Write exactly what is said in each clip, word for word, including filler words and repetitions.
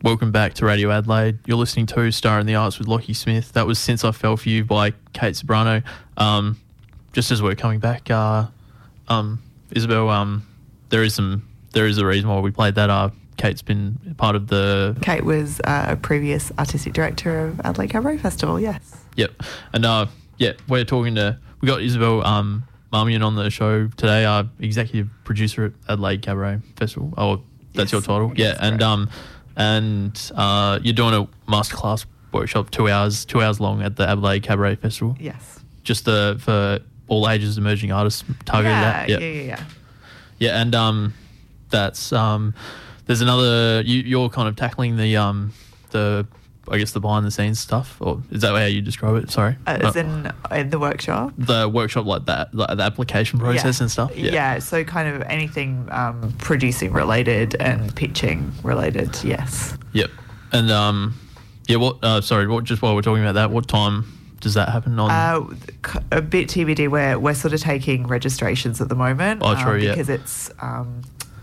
welcome back to Radio Adelaide. You're listening to Star in the Arts with Lockie Smith. That was Since I Fell For You by Kate Ceberano. Um, just as we're coming back, uh, um, Isabel, um, there is some, there is a reason why we played that. Uh, Kate's been part of the... Kate was uh, a previous artistic director of Adelaide Cabaret Festival, yes. Yep. And, uh, yeah, we're talking to... We got Isabel um, Marmion on the show today, uh, executive producer at Adelaide Cabaret Festival. Oh, that's yes, your title? Yeah, and... Right. um. And uh, you're doing a masterclass workshop, two hours, two hours long at the Adelaide Cabaret Festival. Yes. Just uh, for all ages, emerging artists targeted yeah, at. Yeah, yeah, yeah. Yeah, and um, that's um, there's another. You, you're kind of tackling the um, the I guess the behind the scenes stuff, or is that how you describe it? Sorry, uh, as in in the workshop. The workshop, like that, like the application process yeah. and stuff. Yeah. yeah, so kind of anything um, producing related and pitching related. Yes. Yep, and um, yeah. What? Uh, sorry. What? Just while we're talking about that, what time does that happen on? Uh, a bit T B D. We're we're sort of taking registrations at the moment. Oh, true. Um, yeah. Because it's. Um,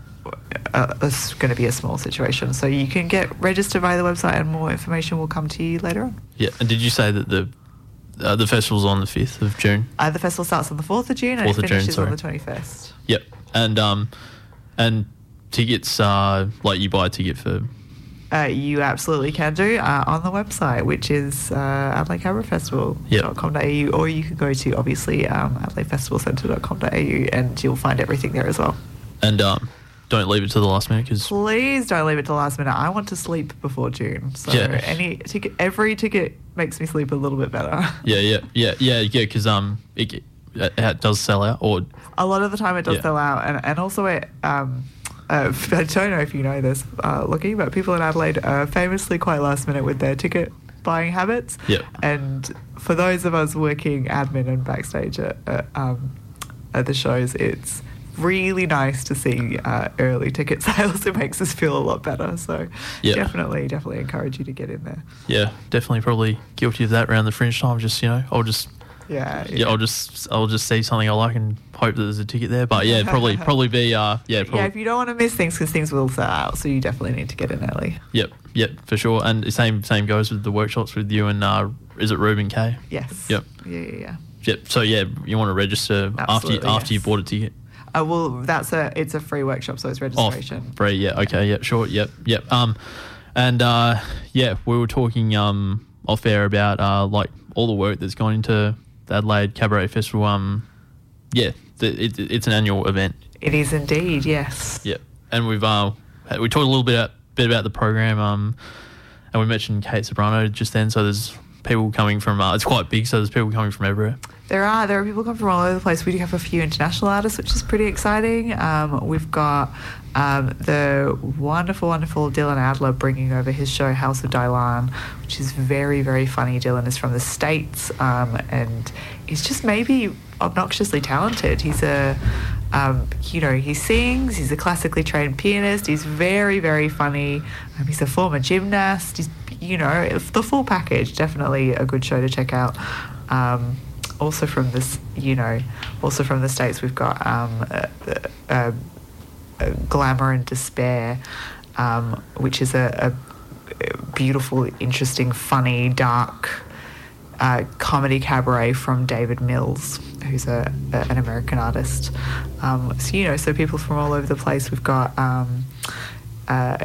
Uh, it's going to be a small situation, so you can get registered via the website, and more information will come to you later on. Yeah, and did you say that the uh, the festival's on the fifth of June? Uh, the festival starts on the fourth of June, and it finishes on the twenty-first. Yep, and um, and tickets, uh, like you buy a ticket for. Uh, you absolutely can do uh, on the website, which is uh, Adelaide Cabaret Festival dot com dot a u, or you can go to obviously um, Adelaide Festival Centre dot com dot a u, and you'll find everything there as well. And um. Don't leave it to the last minute, because please don't leave it to the last minute. I want to sleep before June, so yeah. any ticket, every ticket makes me sleep a little bit better. Yeah, yeah, yeah, yeah, yeah. Because um, it, it does sell out, or a lot of the time it does yeah. sell out, and and also it um, uh, I don't know if you know this, uh, Looking, but people in Adelaide are famously quite last minute with their ticket buying habits. Yeah. And for those of us working admin and backstage at, at, um, at the shows, it's really nice to see uh, early ticket sales. It makes us feel a lot better. So yeah. definitely, definitely encourage you to get in there. Yeah, definitely, probably guilty of that around the fringe time. Just you know, I'll just yeah, yeah, yeah I'll just I'll just see something I like and hope that there's a ticket there. But yeah, probably probably be uh yeah probably. yeah. If you don't want to miss things, because things will sell out, so you definitely need to get in early. Yep, yep, for sure. And the same same goes with the workshops with you and uh, is it Ruben K? Yes. Yep. Yeah, yeah, yeah. Yep. So yeah, you want to register Absolutely, after you, after yes. you bought a ticket. Uh, well, that's a it's a free workshop, so it's registration. Oh, free, yeah, okay, yeah, sure, yep, yep. Um, and uh, yeah, we were talking um off air about uh like all the work that's gone into the Adelaide Cabaret Festival. Um, yeah, the, it, it's an annual event. It is indeed, yes. Yep, and we've uh we talked a little bit about, bit about the program. Um, and we mentioned Kate Ceberano just then. So there's people coming from. Uh, it's quite big, so there's people coming from everywhere. There are. There are people coming from all over the place. We do have a few international artists, which is pretty exciting. Um, we've got um, the wonderful, wonderful Dylan Adler bringing over his show House of Dylan, which is very, very funny. Dylan is from the States, um, and he's just maybe obnoxiously talented. He's a, um, you know, he sings. He's a classically trained pianist. He's very, very funny. Um, he's a former gymnast. He's, you know, the full package. Definitely a good show to check out. Um, Also from this, you know, also from the States, we've got um, uh, uh, uh, Glamour and Despair, um, which is a, a beautiful, interesting, funny, dark uh, comedy cabaret from David Mills, who's a, a an American artist. Um, so you know, so people from all over the place. We've got um, uh,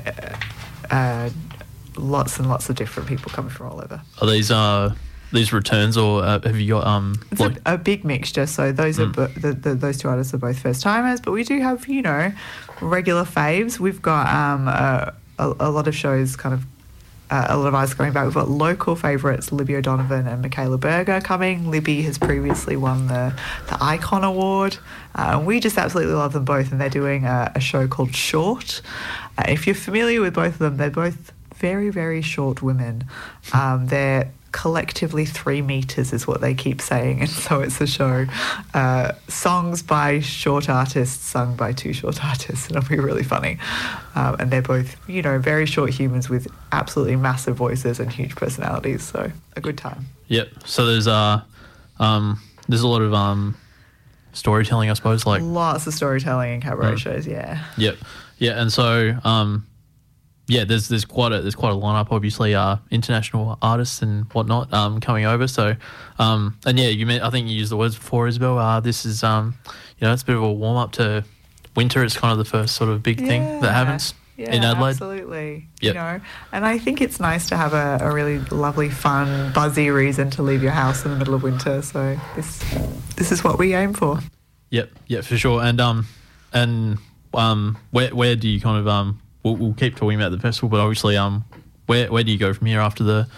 uh, lots and lots of different people coming from all over. Are these uh? These returns, or uh, have you got um? It's like- a, a big mixture. So those mm. are bo- the, the, those two artists are both first timers, but we do have you know regular faves. We've got um a, a, a lot of shows, kind of uh, a lot of eyes going back. We've got local favourites, Libby O'Donovan and Michaela Berger coming. Libby has previously won the the Icon Award. Uh, we just absolutely love them both, and they're doing a, a show called Short. Uh, if you're familiar with both of them, they're both very very short women. Um, they're collectively three meters is what they keep saying, and so it's a show uh, songs by short artists sung by two short artists, and it'll be really funny. Um, and they're both you know very short humans with absolutely massive voices and huge personalities, so a good time. Yep. So there's uh um there's a lot of um storytelling, I suppose, like lots of storytelling and cabaret mm. shows. Yeah. Yep. Yeah. And so um yeah, there's there's quite a there's quite a lineup. Obviously, uh, international artists and whatnot um, coming over. So, um, and yeah, you meant, I think you used the words before, Isabel. Uh, this is um, you know, it's a bit of a warm up to winter. It's kind of the first sort of big Yeah. thing that happens Yeah, in Adelaide. absolutely. Yep. You know, and I think it's nice to have a, a really lovely, fun, buzzy reason to leave your house in the middle of winter. So this this is what we aim for. Yep, yeah, for sure. And um, and um, where where do you kind of um, we'll, we'll keep talking about the festival, but obviously um, where where do you go from here after the,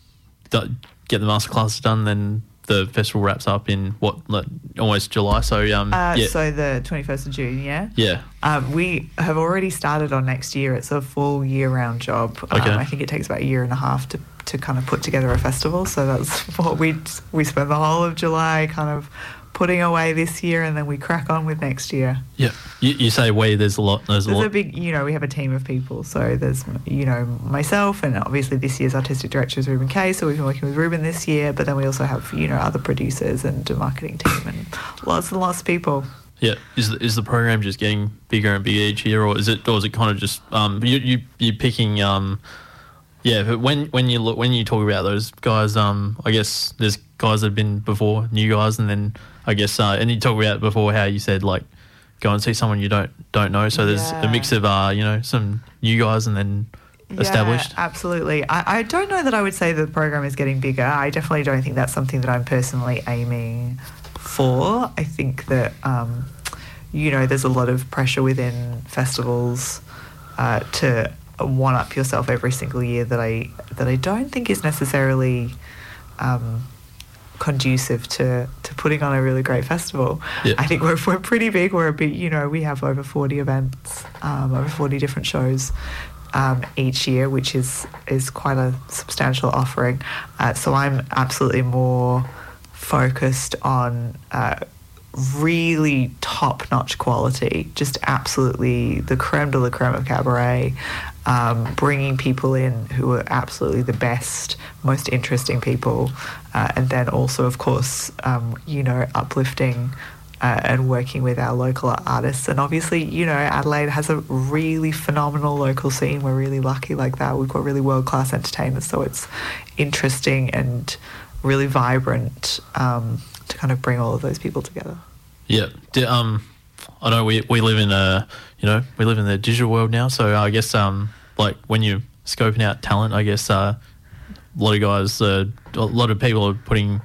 the get the masterclass done? Then the festival wraps up in what, like, almost July. So um, Uh, yeah, So the twenty-first of June, yeah? yeah, Um, we have already started on next year. It's a full year-round job. Um, Okay. I think it takes about a year and a half to, to kind of put together a festival. So that's what we we spend the whole of July kind of putting away this year, and then we crack on with next year. yeah. You, you say we. There's a lot. There's a There's lot. a big, you know, we have a team of people. So there's, you know, myself, and obviously this year's artistic director is Ruben Kay. So we've been working with Ruben this year, but then we also have, you know, other producers and a marketing team and lots and lots of people. Yeah, is the, is the program just getting bigger and bigger each year, or is it, or is it kind of just um, you you you picking um, yeah. But when when you look when you talk about those guys, um, I guess there's guys that have been before, new guys, and then I guess uh, and you talk about before how you said like go and see someone you don't don't know. So there's Yeah. a mix of uh, you know, some new guys and then established. Yeah, absolutely. I, I don't know that I would say the program is getting bigger. I definitely don't think that's something that I'm personally aiming for. I think that, um, you know, there's a lot of pressure within festivals uh, to one up yourself every single year that I that I don't think is necessarily um, conducive to, to putting on a really great festival. Yeah. I think we're, we're pretty big. We're a bit, you know, we have over forty events, um, over forty different shows um, each year, which is, is quite a substantial offering. Uh, so I'm absolutely more focused on uh, really top-notch quality, just absolutely the creme de la creme of cabaret, um, bringing people in who are absolutely the best, most interesting people, uh, and then also, of course, um, you know, uplifting uh, and working with our local artists. And obviously, you know, Adelaide has a really phenomenal local scene. We're really lucky like that. We've got really world-class entertainers, so it's interesting and really vibrant um, to kind of bring all of those people together. Yeah. D- um, I know we we live in a you know we live in the digital world now, so I guess um like when you're scoping out talent, I guess uh, a lot of guys, uh, a lot of people are putting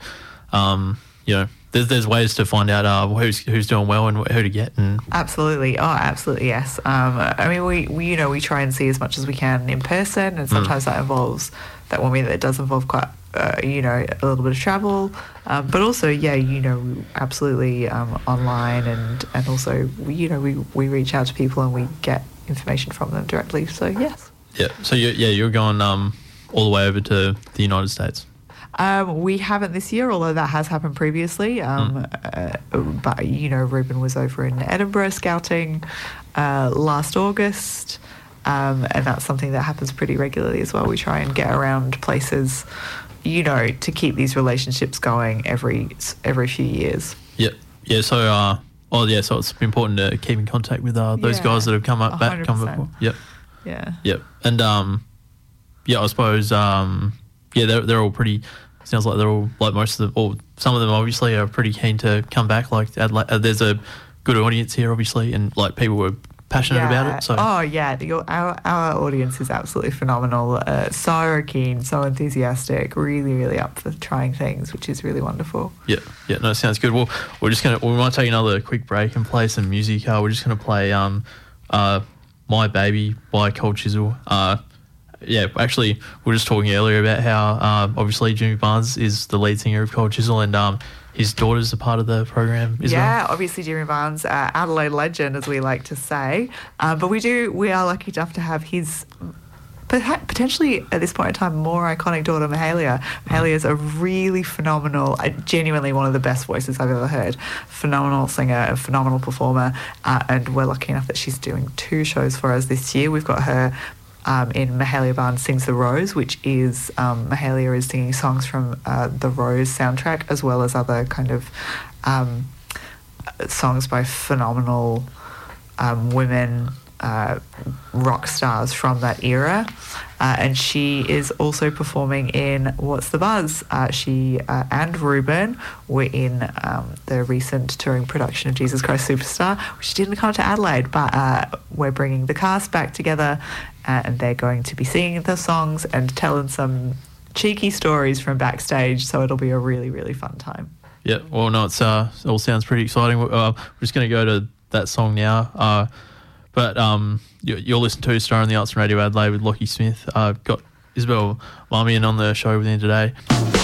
um you know there's there's ways to find out uh, who's who's doing well and who to get. And Absolutely. Oh, absolutely, yes. Um, I mean, we, we, you know, we try and see as much as we can in person, and sometimes that involves, that one mean that does involve quite, uh, you know, a little bit of travel, um, but also, yeah, you know, we absolutely um, online, and, and also, we, you know, we, we reach out to people and we get information from them directly, so yes. yeah, so you yeah you're going um all the way over to the United States. Um, we haven't this year, although that has happened previously. Um, Mm. uh, but, you know, Ruben was over in Edinburgh scouting uh, last August, um, and that's something that happens pretty regularly as well. We try and get around places, you know, to keep these relationships going every every few years. Yeah, yeah. So uh, oh yeah, so it's important to keep in contact with uh, those Yeah, guys that have come up back, come one hundred percent. before. Yep. Yeah. Yep. And um, yeah, I suppose um, yeah, they're they're all pretty. Sounds like they're all like most of them, or some of them obviously are pretty keen to come back. Like Adelaide, uh, there's a good audience here, obviously, and like people were passionate Yeah. about it. So Oh yeah, the, our our audience is absolutely phenomenal. Uh, so keen, so enthusiastic, really, really up for trying things, which is really wonderful. yeah, yeah, no, it sounds good. Well, we're just gonna we might take another quick break and play some music. Uh, we're just gonna play um, uh, My Baby by Cold Chisel. Uh, yeah, actually, we were just talking earlier about how uh, obviously Jimmy Barnes is the lead singer of Cold Chisel, and um, his daughter's a part of the program as Yeah, well. obviously Jimmy Barnes, uh, Adelaide legend, as we like to say. Um, but we do, we are lucky enough to have his perha- potentially at this point in time more iconic daughter, Mahalia. Mahalia is a really phenomenal, uh, genuinely one of the best voices I've ever heard. Phenomenal singer, a phenomenal performer, uh, and we're lucky enough that she's doing two shows for us this year. We've got her Um, in Mahalia Barnes Sings the Rose, which is um, Mahalia is singing songs from uh, the Rose soundtrack, as well as other kind of um, songs by phenomenal um, women uh, rock stars from that era. Uh, and she is also performing in What's the Buzz. Uh, she uh, and Ruben were in um, the recent touring production of Jesus Christ Superstar, which didn't come to Adelaide, but uh, we're bringing the cast back together, uh, and they're going to be singing the songs and telling some cheeky stories from backstage, so it'll be a really, really fun time. Yeah, well, no, it's uh, it all sounds pretty exciting. Uh, we're just going to go to that song now. Uh, but um, you, you'll listen to Star in the Arts on Radio Adelaide with Lockie Smith. I've uh, got Isabel Marmion on the show with me today.